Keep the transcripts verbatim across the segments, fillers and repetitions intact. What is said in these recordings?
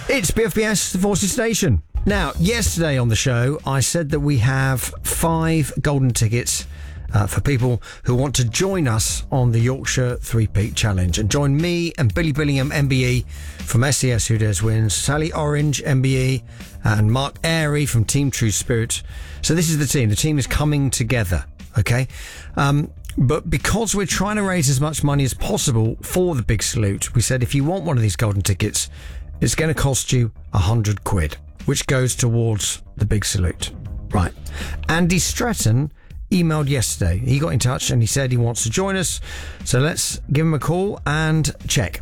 It's B F B S, the Forces Station. Now, yesterday on the show, I said that we have five golden tickets uh, for people who want to join us on the Yorkshire Three Peak Challenge and join me and Billy Billingham, M B E, from S E S Who Dares Wins, Sally Orange, M B E, and Mark Airy from Team True Spirit. So this is the team. The team is coming together, okay? Um, but because we're trying to raise as much money as possible for the Big Salute, we said if you want one of these golden tickets, it's going to cost you a hundred quid, which goes towards the Big Salute. Right. Andy Stratton emailed yesterday. He got in touch and he said he wants to join us. So let's give him a call and check.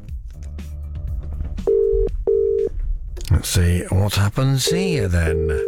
Let's see what happens here then.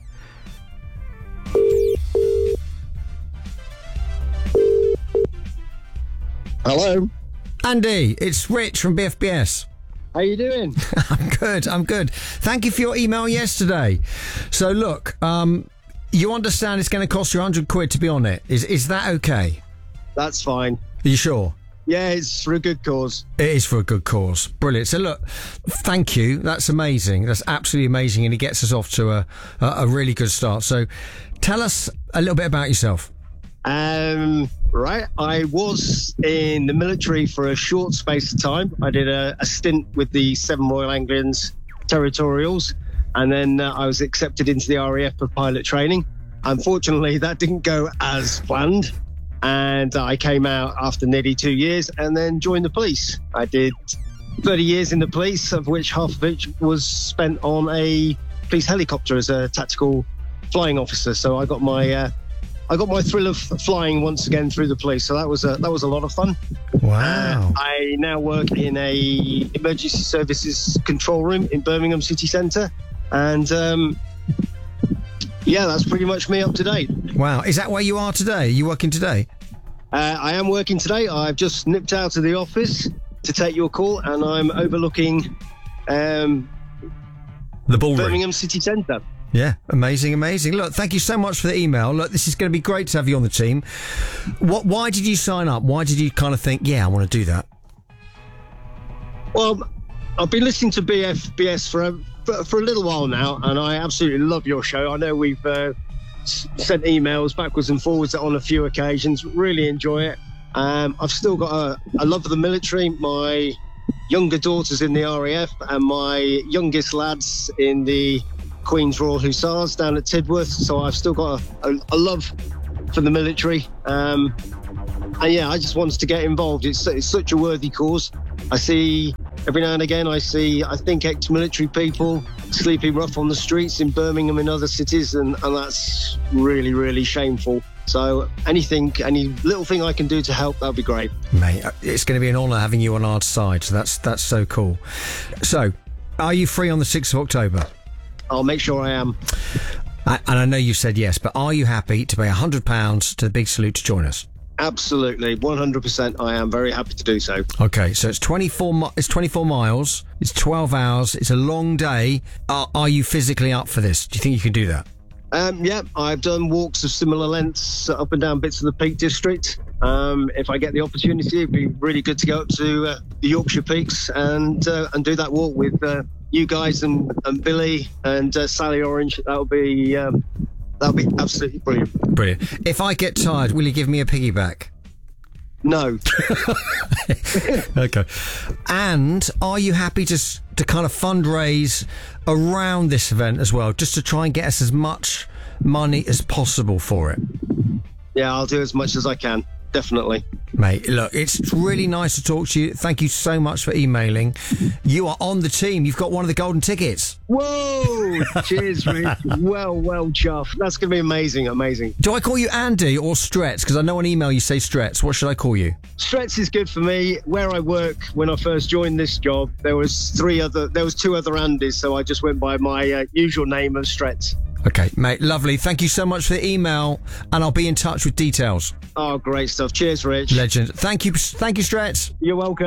Hello. Andy, it's Rich from B F B S. How you doing? I'm good, I'm good. Thank you for your email yesterday. So look, um, you understand it's going to cost you a hundred quid to be on it. Is is that okay? That's fine. Are you sure? Yeah, it's for a good cause. It is for a good cause. Brilliant. So look, thank you. That's amazing. That's absolutely amazing. And it gets us off to a, a, a really good start. So tell us a little bit about yourself. Um, right. I was in the military for a short space of time. I did a, a stint with the Seven Royal Anglians Territorials, and then uh, I was accepted into the R A F for pilot training. Unfortunately, that didn't go as planned, and I came out after nearly two years and then joined the police. I did thirty years in the police, of which half of it was spent on a police helicopter as a tactical flying officer. So I got my uh, I got my thrill of flying once again through the police, so that was a, that was a lot of fun. Wow. Uh, I now work in a emergency services control room in Birmingham city centre, and um, yeah, that's pretty much me up to date. Wow. Is that where you are today? Are you working today? Uh, I am working today. I've just nipped out of the office to take your call, and I'm overlooking um, The ballroom. Birmingham city centre. Yeah, amazing, amazing. Look, thank you so much for the email. Look, this is going to be great to have you on the team. What? Why did you sign up? Why did you kind of think, yeah, I want to do that? Well, I've been listening to B F B S for a, for, for a little while now, and I absolutely love your show. I know we've uh, s- sent emails backwards and forwards on a few occasions. Really enjoy it. Um, I've still got a, a love of the military. My younger daughter's in the R A F, and my youngest lad's in the Queen's Royal Hussars down at Tidworth, so I've still got a, a, a love for the military, um, and yeah, I just wanted to get involved. It's, it's such a worthy cause. I see every now and again, I see I think ex-military people sleeping rough on the streets in Birmingham and other cities, and, and that's really, really shameful. So anything, any little thing I can do to help, that'd be great. Mate, it's going to be an honour having you on our side, so that's that's so cool. So, are you free on the sixth of October? I'll make sure I am. I, and I know you said yes, but are you happy to pay one hundred pounds to the Big Salute to join us? Absolutely, one hundred percent. I am very happy to do so. Okay, so it's twenty-four. Mi- it's twenty-four miles. It's twelve hours. It's a long day. Are, are you physically up for this? Do you think you can do that? Um, yeah, I've done walks of similar lengths up and down bits of the Peak District. Um, if I get the opportunity, it'd be really good to go up to uh, the Yorkshire Peaks and uh, and do that walk with uh, you guys and, and Billy and uh, Sally Orange. That'll be um, that'll be absolutely brilliant. Brilliant. If I get tired, will you give me a piggyback? No. Okay. And are you happy to s- to kind of fundraise around this event as well, just to try and get us as much money as possible for it? Yeah, I'll do as much as I can. Definitely. Mate, look, it's really nice to talk to you. Thank you so much for emailing. You are on the team. You've got one of the golden tickets. Whoa! Cheers, Rich. Well, well, Chuff. That's going to be amazing, amazing. Do I call you Andy or Stretz? Because I know on email you say Stretz. What should I call you? Stretz is good for me. Where I work, when I first joined this job, there was three other, there was two other Andys, so I just went by my uh, usual name of Stretz. Okay, mate, lovely. Thank you so much for the email, and I'll be in touch with details. Oh, great stuff. Cheers, Rich. Legend. Thank you, thank you, Stretz. You're welcome.